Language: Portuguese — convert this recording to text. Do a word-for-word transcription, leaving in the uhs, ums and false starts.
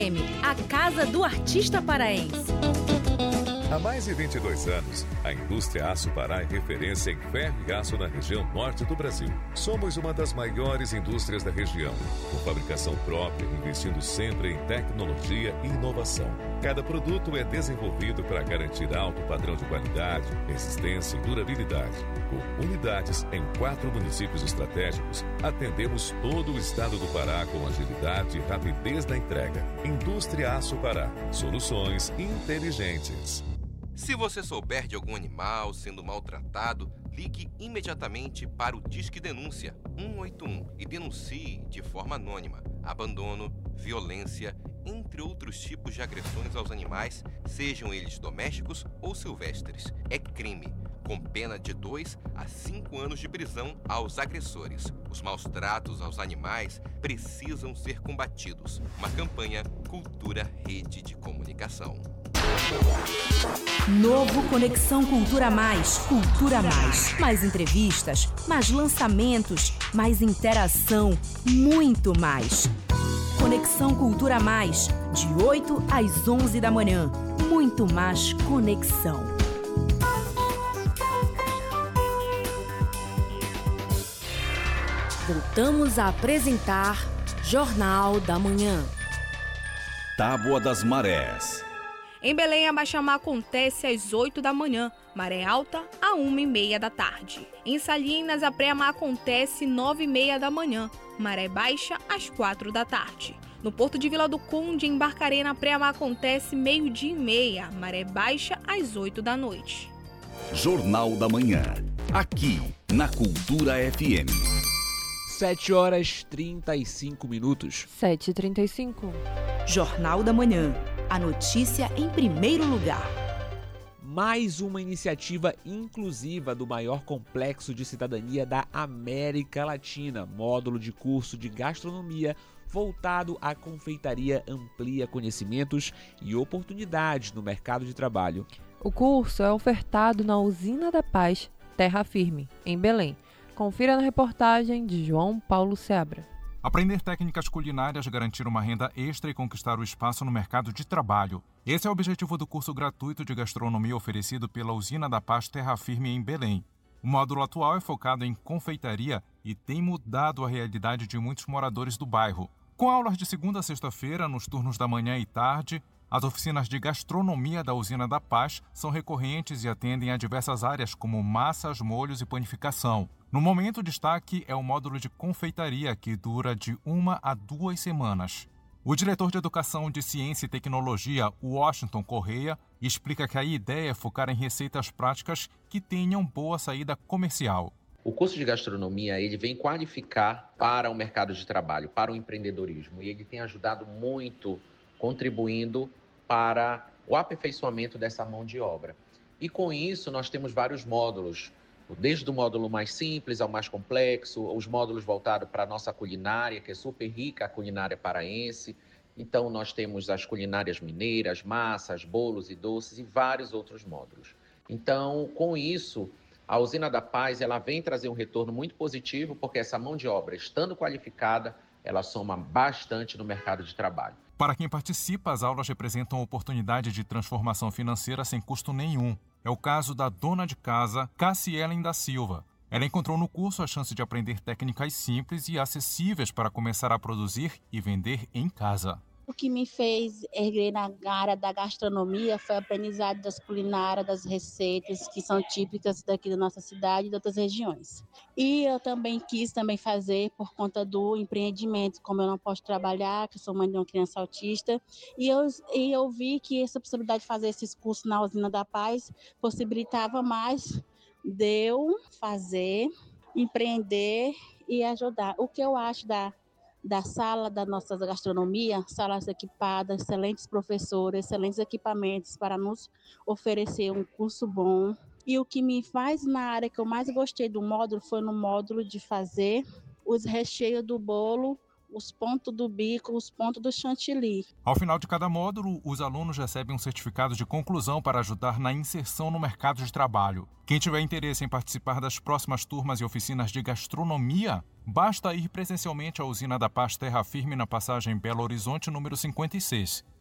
A Casa do Artista Paraense. Há mais de vinte e dois anos, a indústria Aço Pará é referência em ferro e aço na região norte do Brasil. Somos uma das maiores indústrias da região, com fabricação própria, investindo sempre em tecnologia e inovação. Cada produto é desenvolvido para garantir alto padrão de qualidade, resistência e durabilidade. Com unidades em quatro municípios estratégicos, atendemos todo o estado do Pará com agilidade e rapidez na entrega. Indústria Aço Pará. Soluções inteligentes. Se você souber de algum animal sendo maltratado, ligue imediatamente para o Disque Denúncia um oito um e denuncie de forma anônima abandono, violência, entre outros tipos de agressões aos animais, sejam eles domésticos ou silvestres. É crime, com pena de dois a cinco anos de prisão aos agressores. Os maus tratos aos animais precisam ser combatidos. Uma campanha Cultura Rede de Comunicação. Novo Conexão Cultura Mais. Cultura Mais. Mais entrevistas, mais lançamentos, mais interação, muito mais. Conexão Cultura Mais, de oito às onze da manhã. Muito mais conexão. Voltamos a apresentar Jornal da Manhã. Tábua das Marés. Em Belém, a Baixamar acontece às oito da manhã, maré alta a uma e meia da tarde. Em Salinas, a pré-mar acontece nove e meia da manhã, maré baixa às quatro da tarde. No Porto de Vila do Conde, em Barcarena, a pré-mar acontece meio-dia e meia, maré baixa às oito da noite. Jornal da Manhã, aqui na Cultura F M. sete horas e trinta e cinco minutos. sete e trinta e cinco. Jornal da Manhã. A notícia em primeiro lugar. Mais uma iniciativa inclusiva do maior complexo de cidadania da América Latina. Módulo de curso de gastronomia voltado à confeitaria amplia conhecimentos e oportunidades no mercado de trabalho. O curso é ofertado na Usina da Paz, Terra Firme, em Belém. Confira na reportagem de João Paulo Seabra. Aprender técnicas culinárias, garantir uma renda extra e conquistar o espaço no mercado de trabalho. Esse é o objetivo do curso gratuito de gastronomia oferecido pela Usina da Paz Terra Firme em Belém. O módulo atual é focado em confeitaria e tem mudado a realidade de muitos moradores do bairro. Com aulas de segunda a sexta-feira, nos turnos da manhã e tarde, as oficinas de gastronomia da Usina da Paz são recorrentes e atendem a diversas áreas como massas, molhos e panificação. No momento, o destaque é o módulo de confeitaria, que dura de uma a duas semanas. O diretor de Educação de Ciência e Tecnologia, Washington Correia, explica que a ideia é focar em receitas práticas que tenham boa saída comercial. O curso de gastronomia ele vem qualificar para o mercado de trabalho, para o empreendedorismo, e ele tem ajudado muito, contribuindo para o aperfeiçoamento dessa mão de obra. E com isso nós temos vários módulos, desde o módulo mais simples ao mais complexo, os módulos voltados para a nossa culinária, que é super rica, a culinária paraense. Então nós temos as culinárias mineiras, massas, bolos e doces e vários outros módulos. Então, com isso, a Usina da Paz ela vem trazer um retorno muito positivo, porque essa mão de obra, estando qualificada, ela soma bastante no mercado de trabalho. Para quem participa, as aulas representam oportunidade de transformação financeira sem custo nenhum. É o caso da dona de casa, Cassielen da Silva. Ela encontrou no curso a chance de aprender técnicas simples e acessíveis para começar a produzir e vender em casa. O que me fez erguer na área da gastronomia foi a aprendizagem das culinárias, das receitas que são típicas daqui da nossa cidade e de outras regiões. E eu também quis também fazer por conta do empreendimento, como eu não posso trabalhar, que eu sou mãe de uma criança autista, e eu, e eu vi que essa possibilidade de fazer esses cursos na Usina da Paz possibilitava mais de eu fazer, empreender e ajudar. O que eu acho da da sala da nossa gastronomia, salas equipadas, excelentes professores, excelentes equipamentos para nos oferecer um curso bom. E o que me faz na área que eu mais gostei do módulo foi no módulo de fazer os recheios do bolo, os pontos do bico, os pontos do chantilly. Ao final de cada módulo, os alunos recebem um certificado de conclusão para ajudar na inserção no mercado de trabalho. Quem tiver interesse em participar das próximas turmas e oficinas de gastronomia, Basta ir presencialmente à usina da Paz Terra Firme na passagem Belo Horizonte número cinquenta e seis.